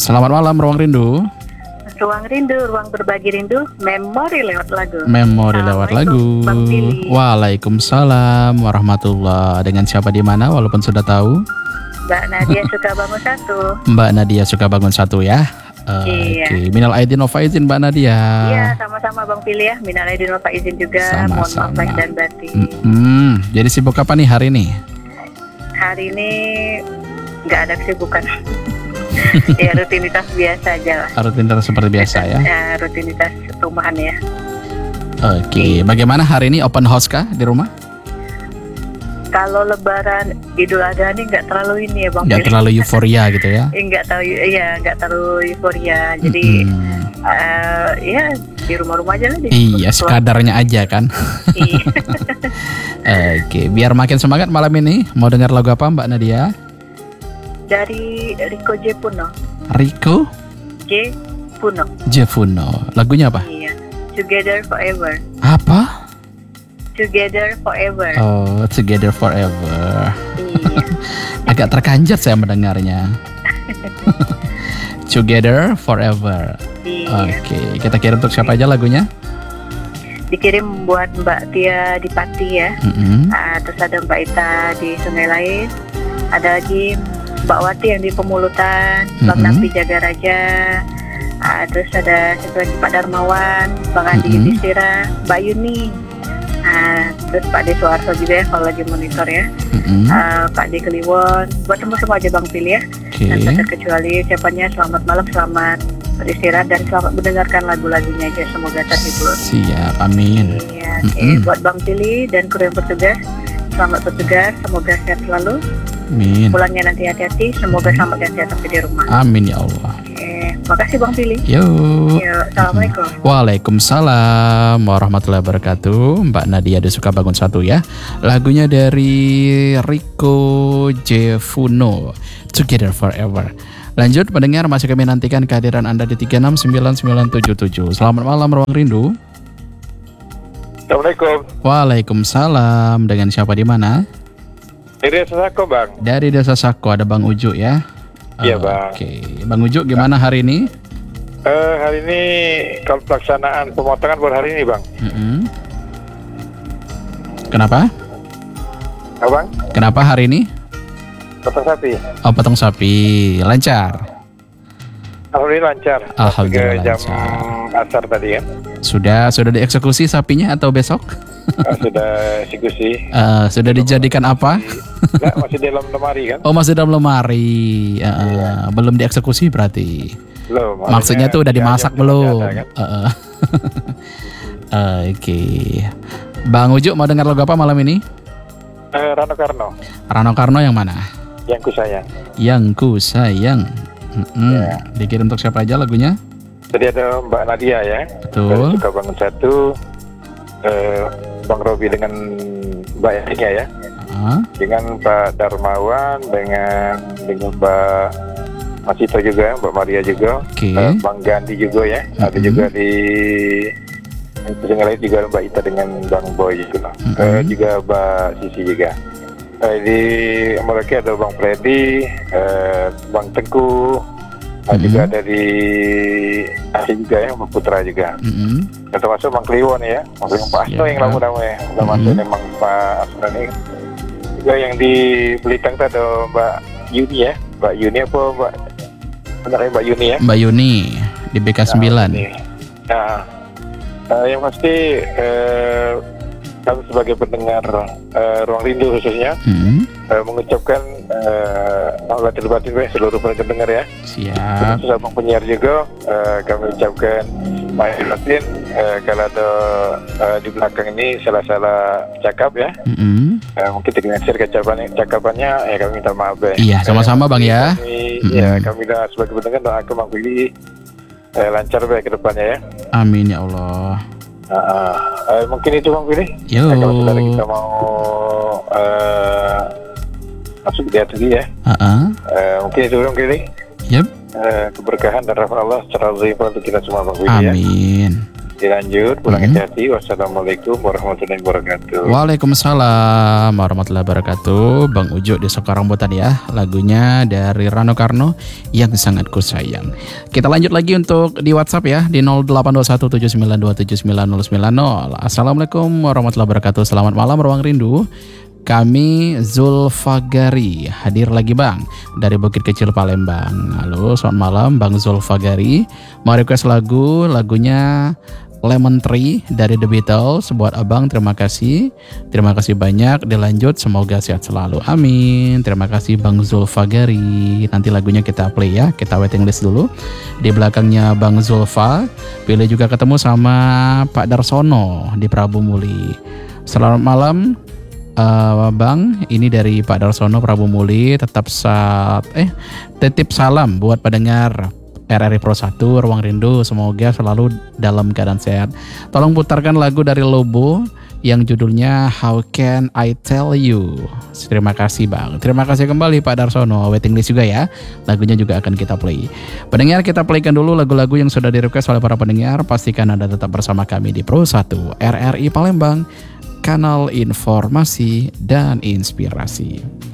Selamat malam Ruang Rindu. Ruang Rindu, ruang berbagi rindu, memori lewat lagu. Memori lewat lagu. Bang Billy. Waalaikumsalam warahmatullah. Dengan siapa di mana walaupun sudah tahu? Mbak Nadia suka bangun satu. Mbak Nadia suka bangun satu ya. Iya. Oke, minal aidin wal faizin Mbak Nadia. Iya, sama-sama Bang Billy ya. Minal aidin wal faizin juga. Mohon maaf Sama-sama. lahir dan batin. Jadi sibuk apa nih hari ini? Hari ini nggak ada kesibukan. Ya rutinitas biasa aja lah. Rutinitas seperti biasa ya. Ya, rutinitas rumahan ya. Oke, bagaimana hari ini open house kah di rumah? Kalau Lebaran Idul Adha ini nggak terlalu ini ya Bang Nggak Billy. terlalu euforia gitu ya? Nggak terlalu euforia. Jadi ya di rumah-rumah aja lah. Iya, sekadarnya aja kan. Iya. Oke, biar makin semangat malam ini, mau dengar lagu apa Mbak Nadia? Dari Rico J. Puno. Rico J. Puno. Jefuno. Lagunya apa? Iya. Together Forever. Apa? Together Forever. Oh, Together Forever. Iya. Agak terkanjat saya mendengarnya. Together Forever. Iya. Oke, kita kirim untuk siapa aja lagunya? Dikirim buat Mbak Tia di Pati ya. Terus ada Mbak Ita di Sungai Lain. Ada lagi Mbak Wati yang di Pemulutan, Bang Napi Jaga Raja. Terus ada satu lagi Pak Darmawan, Bang Andi Yudhistira, Mbak Yuni. Terus Pak De Suarso juga ya kalau lagi monitor ya. Pak De Kliwon. Buat semua aja Bang Pilih ya. Dan tak terkecuali siapanya selamat malam, selamat beristirahat dan selamat mendengarkan lagu-lagunya aja. Semoga terhibur. Siap, amin. Iya, buat Bang Pilih dan kru yang bertugas, selamat bertugas, semoga sehat selalu. Amin. Pulangnya nanti hati-hati, semoga selamat dan sehat sampai di rumah. Amin ya Allah. Makasih Bang Pilih. Yuk. Assalamualaikum. Waalaikumsalam warahmatullahi wabarakatuh. Mbak Nadia ada suka bangun satu ya. Lagunya dari Rico Jefuno, Together Forever. Lanjut pendengar, masih kami nantikan kehadiran Anda di 369977. Selamat malam Ruang Rindu. Assalamualaikum. Waalaikumsalam. Dengan siapa di mana? Dari Desa Sako, Bang. Dari Desa Sako ada Bang Uju ya. Iya, Bang. Oke, Bang Uju gimana hari ini? Hari ini kalau pelaksanaan pemotongan baru hari ini, Bang. Kenapa? Bang? Kenapa hari ini? Potong sapi. Oh, potong sapi. Lancar? Alhamdulillah lancar. Alhamdulillah Jam lancar. asar tadi kan. Sudah dieksekusi sapinya atau besok? Sudah eksekusi. Sudah dijadikan apa? Enggak, masih dalam lemari kan? Oh, masih dalam lemari. Belum dieksekusi berarti. Belum. Maksudnya tuh udah dimasak belum? Kan? Oke. Bang Uju mau dengar lagu apa malam ini? Rano Karno. Rano Karno yang mana? Yang ku sayang. Yang ku sayang. Dikirim untuk siapa aja lagunya? Tadi ada Mbak Nadia ya. Betul. Suka bangun satu. Bang Robi dengan Mbak Yatia ya. Dengan Pak Darmawan, dengan Mbak Masito juga, Mbak Maria juga, Bang Gandhi juga ya. Ada juga di lain juga Mbak Ita dengan Bang Boy juga. Juga Mbak Sisi juga. Di mereka ada Bang Freddy, Bang Tengku, juga ada di Aceh juga ya, Bang Putra juga. Dan termasuk Bang Kliwon ya, Bang Pak Asto yang lama-lama ya, termasuk memang Pak Asto ini. Juga yang di Belitung ada Mbak Yuni ya, Mbak Yuni apa Mbak? Benarnya Mbak Yuni ya? Mbak Yuni di BK 9. Yang pasti kami sebagai pendengar Ruang Rindu khususnya mengucapkan lahir batin seluruh pendengar ya. Siap. Terus abang penyiar juga kami ucapkan lahir batin kalau ada di belakang ini salah-salah cakap ya. Mungkin tergeser cakapannya ya kami minta maaf ya. Iya, sama-sama Bang ya. Kami dah sebagai pendengar doakan Bang Billy lancar baik ke depannya ya. Amin ya Allah. Mungkin itu Bang Billy. Kalau saudara kita mau masuk di hati ya. Mungkin itu Bang Billy. Keberkahan dan rahmat Allah secara zahir untuk kita semua Bang Billy ya. Amin. Dilanjut, pulang hati-hati. Wassalamualaikum warahmatullahi wabarakatuh. Waalaikumsalam warahmatullahi wabarakatuh. Bang Ujo di Sokarangbotan ya. Lagunya dari Rano Karno, Yang Sangat Kusayang. Kita lanjut lagi untuk di WhatsApp ya, di 082179279090. Assalamualaikum warahmatullahi wabarakatuh. Selamat malam Ruang Rindu. Kami Zulfagari hadir lagi Bang dari Bukit Kecil Palembang. Halo, selamat malam Bang Zulfagari. Mau request lagunya Lemon Tree dari The Beatles buat Abang. Terima kasih banyak. Dilanjut, semoga sehat selalu, amin. Terima kasih Bang Zulfagari. Nanti lagunya kita play ya, kita waiting list dulu. Di belakangnya Bang Zulfa, pilih juga ketemu sama Pak Darsono di Prabu Muli. Selamat malam Bang, ini dari Pak Darsono Prabu Muli. Titip salam buat pendengar RRI Pro 1 Ruang Rindu, semoga selalu dalam keadaan sehat. Tolong putarkan lagu dari Lobo yang judulnya How Can I Tell You. Terima kasih Bang. Terima kasih kembali Pak Darsono. Waiting list juga ya, lagunya juga akan kita play. Pendengar, kita playkan dulu lagu-lagu yang sudah di-request oleh para pendengar. Pastikan Anda tetap bersama kami di Pro 1 RRI Palembang, kanal informasi dan inspirasi.